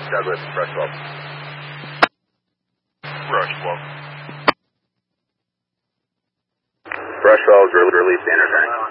Douglas, brush 12. Brush 12. Brush 12 is released to enter tank.